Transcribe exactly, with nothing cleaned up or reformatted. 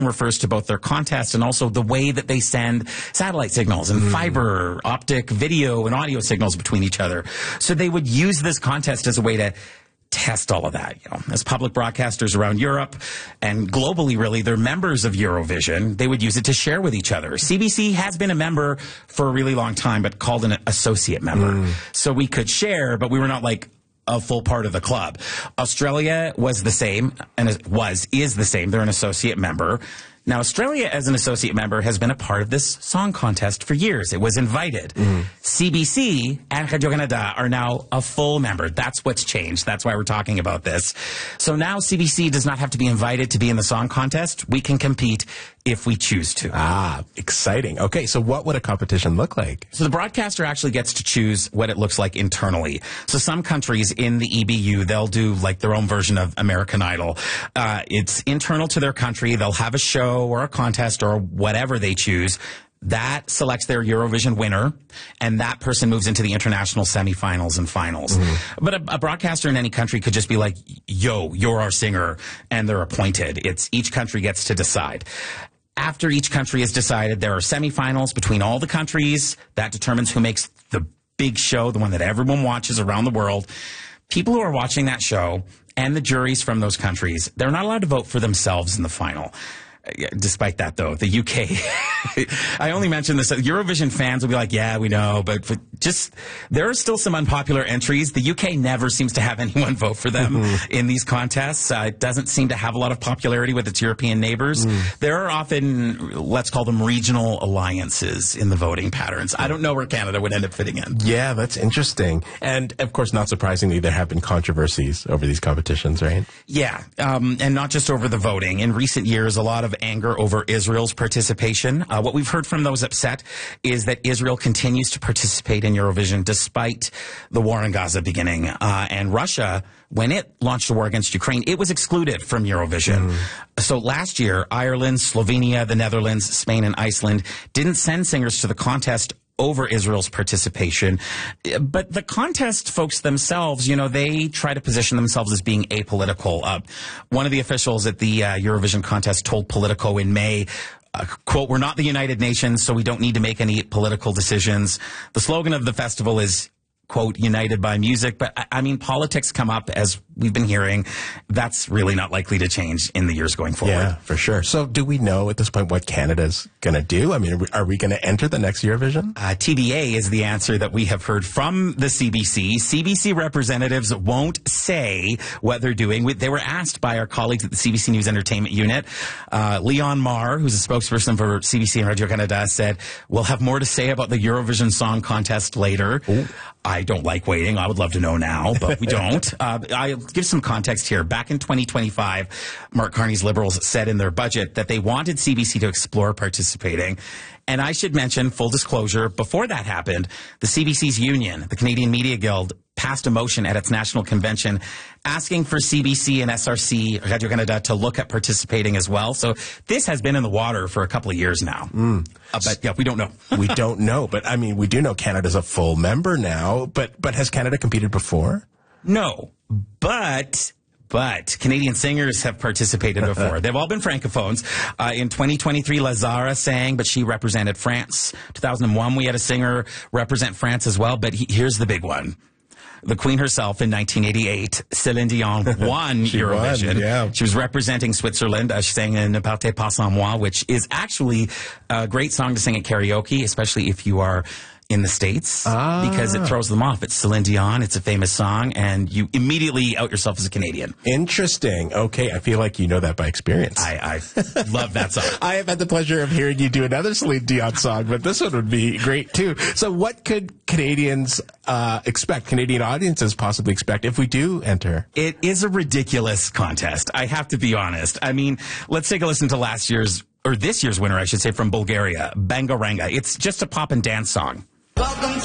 refers to both their contest and also the way that they send satellite signals and mm. fiber, optic, video, and audio signals between each other. So they would use this contest as a way to test all of that. You know, as public broadcasters around Europe and globally, really, they're members of Eurovision. They would use it to share with each other. C B C has been a member for a really long time, but called an associate member. Mm. So we could share, but we were not like a full part of the club. Australia was the same, and it was, is the same. They're an associate member. Now, Australia, as an associate member, has been a part of this song contest for years. It was invited. Mm. C B C and Radio-Canada are now a full member. That's what's changed. That's why we're talking about this. So now C B C does not have to be invited to be in the song contest. We can compete if we choose to. Ah, exciting. Okay, so what would a competition look like? So the broadcaster actually gets to choose what it looks like internally. So some countries in the E B U, they'll do like their own version of American Idol. Uh, it's internal to their country. They'll have a show or a contest or whatever they choose. That selects their Eurovision winner, and that person moves into the international semifinals and finals. Mm-hmm. But a, a broadcaster in any country could just be like, yo, you're our singer, and they're appointed. It's each country gets to decide. After each country is decided, there are semifinals between all the countries. That determines who makes the big show, the one that everyone watches around the world. People who are watching that show and the juries from those countries, they're not allowed to vote for themselves in the final. Despite that, though, the U K, I only mention this. Eurovision fans will be like, yeah, we know, but for just there are still some unpopular entries. The U K never seems to have anyone vote for them mm-hmm. in these contests. Uh, it doesn't seem to have a lot of popularity with its European neighbors. Mm. There are often, let's call them regional alliances in the voting patterns. I don't know where Canada would end up fitting in. Yeah, that's interesting. And, of course, not surprisingly, there have been controversies over these competitions, right? Yeah, um, and not just over the voting. In recent years, a lot of anger over Israel's participation. Uh, what we've heard from those upset is that Israel continues to participate in Eurovision despite the war in Gaza beginning. Uh, and Russia, when it launched a war against Ukraine, it was excluded from Eurovision. Mm. So last year, Ireland, Slovenia, the Netherlands, Spain, and Iceland didn't send singers to the contest over Israel's participation. But the contest folks themselves, you know, they try to position themselves as being apolitical. Uh, one of the officials at the uh, Eurovision contest told Politico in May, Uh, quote, we're not the United Nations, so we don't need to make any political decisions. The slogan of the festival is, quote, united by music. But, I, I mean, politics come up, as we've been hearing. That's really not likely to change in the years going forward. Yeah, for sure. So do we know at this point what Canada's going to do? I mean, are we, are we going to enter the next Eurovision? Uh, T B A is the answer that we have heard from the C B C. C B C representatives won't say what they're doing. We, they were asked by our colleagues at the C B C News Entertainment Unit. Uh, Leon Marr, who's a spokesperson for C B C and Radio-Canada, said, we'll have more to say about the Eurovision Song Contest later. Ooh. I don't like waiting. I would love to know now, but we don't. uh, I'll give some context here. Back in twenty twenty-five, Mark Carney's Liberals said in their budget that they wanted C B C to explore participating. And I should mention, full disclosure, before that happened, the C B C's union, the Canadian Media Guild, passed a motion at its national convention asking for C B C and S R C, Radio-Canada, to look at participating as well. So this has been in the water for a couple of years now. Mm. Uh, but yeah, we don't know. We don't know. But I mean, we do know Canada's a full member now. But but has Canada competed before? No. But... But Canadian singers have participated before. They've all been francophones. Uh, in twenty twenty-three, Lazara sang, but she represented France. two thousand one, we had a singer represent France as well. But he, here's the big one. The Queen herself in nineteen eighty-eight, Céline Dion, won she Eurovision. Won, yeah. She was representing Switzerland. Uh, she sang in Ne partez pas sans moi, which is actually a great song to sing at karaoke, especially if you are in the States, ah. because it throws them off. It's Celine Dion. It's a famous song, and you immediately out yourself as a Canadian. Interesting. Okay, I feel like you know that by experience. I, I love that song. I have had the pleasure of hearing you do another Celine Dion song, but this one would be great, too. So what could Canadians uh, expect, Canadian audiences possibly expect if we do enter? It is a ridiculous contest. I have to be honest. I mean, let's take a listen to last year's, or this year's winner, I should say, from Bulgaria, Bangaranga. It's just a pop and dance song. Welcome